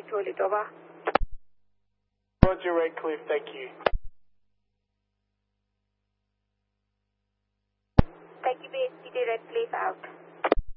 Charlie, over. Roger, Redcliffe, thank you. Thank you, BSPD Redcliffe, out.